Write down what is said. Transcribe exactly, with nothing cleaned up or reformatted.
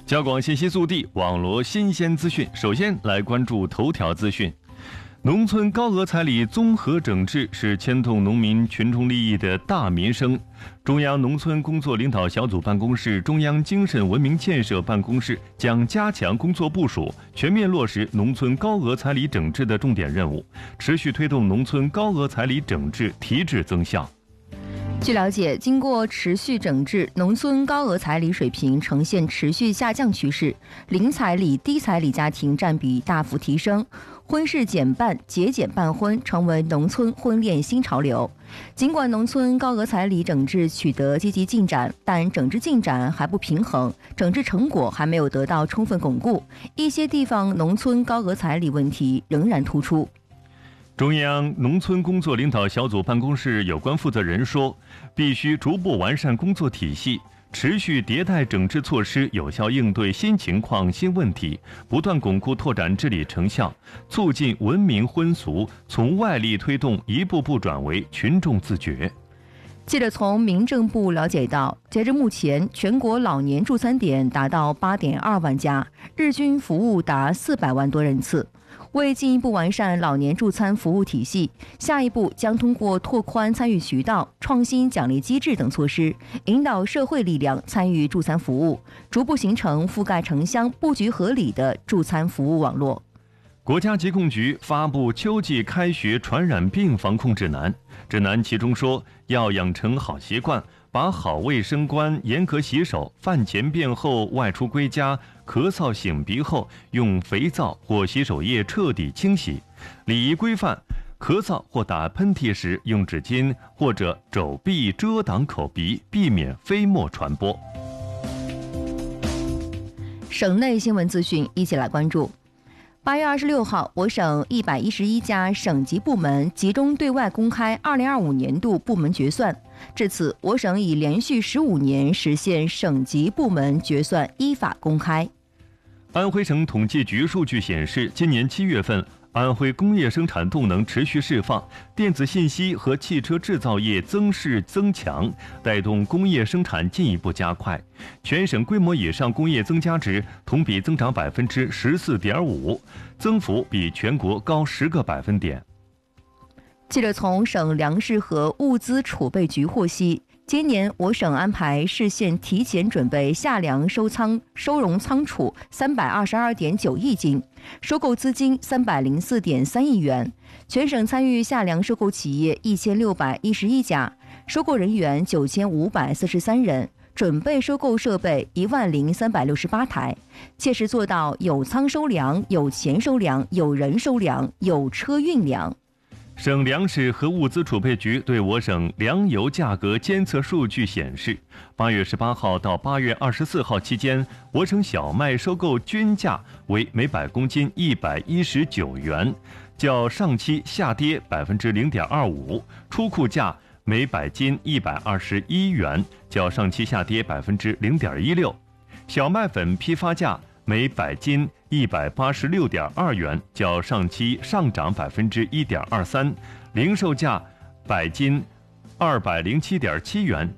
交广信息速递，网罗新鲜资讯。首先来关注头条资讯。农村高额彩礼综合整治是牵动农民群众利益的大民生。中央农村工作领导小组办公室、中央精神文明建设办公室将加强工作部署，全面落实农村高额彩礼整治的重点任务，持续推动农村高额彩礼整治提质增效。 据了解，经过持续整治，农村高额彩礼水平呈现持续下降趋势，零彩礼、低彩礼家庭占比大幅提升，婚事减半、节俭办婚成为农村婚恋新潮流。尽管农村高额彩礼整治取得积极进展，但整治进展还不平衡，整治成果还没有得到充分巩固，一些地方农村高额彩礼问题仍然突出。 中央农村工作领导小组办公室有关负责人说，必须逐步完善工作体系，持续迭代整治措施，有效应对新情况、新问题，不断巩固拓展治理成效，促进文明婚俗从外力推动一步步转为群众自觉。 记者从民政部了解到，截至目前，全国老年助餐点达到 八点二万家，日均服务达四百万多人次。为进一步完善老年助餐服务体系，下一步将通过拓宽参与渠道、创新奖励机制等措施，引导社会力量参与助餐服务，逐步形成覆盖城乡、布局合理的助餐服务网络。 国家疾控局发布秋季开学传染病防控指南，指南其中说，要养成好习惯，把好卫生观，严格洗手，饭前便后外出归家，咳嗽擤鼻后用肥皂或洗手液彻底清洗。礼仪规范，咳嗽或打喷嚏时用纸巾或者肘臂遮挡口鼻，避免飞沫传播。 省内新闻资讯一起来关注。八月二十六号，我省一百一十一家省级部门集中对外公开二零二五年度部门决算。至此，我省已连续十五年实现省级部门决算依法公开。 安徽省统计局数据显示，今年七月份，安徽工业生产动能持续释放，电子信息和汽车制造业增势增强，带动工业生产进一步加快。全省规模以上工业增加值同比增长百分之十四点五，增幅比全国高十个百分点。 记者从省粮食和物资储备局获悉，今年我省安排市县提前准备夏粮收仓收容仓储三百二十二点九亿斤，收购资金三百零四点三亿元。全省参与夏粮收购企业一千六百一十一家，收购人员九千五百四十三人，准备收购设备一万零三百六十八台，切实做到有仓收粮、有钱收粮、有人收粮、有车运粮。 省粮食和物资储备局对我省粮油价格监测数据显示，八月十八号到八月二十四号期间，我省小麦收购均价为每百公斤一百一十九元，较上期下跌百分之零点二五；出库价每百斤一百二十一元，较上期下跌百分之零点一六；小麦粉批发价每百斤一百八十六点二元，较上期上涨百分之一点二三；零售价百斤二百零七点七元，